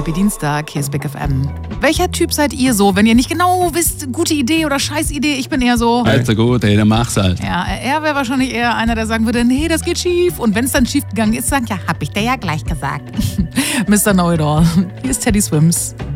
Happy Dienstag, hier ist Big FM. Welcher Typ seid ihr so, wenn ihr nicht genau wisst, gute Idee oder scheiß Idee? Ich bin eher so... Also gut, ey, dann mach's halt. Ja, er wäre wahrscheinlich eher einer, der sagen würde, nee, das geht schief. Und wenn es dann schief gegangen ist, sagt, ja, hab ich dir ja gleich gesagt. Mr. Know-it-all. Hier ist Teddy Swims.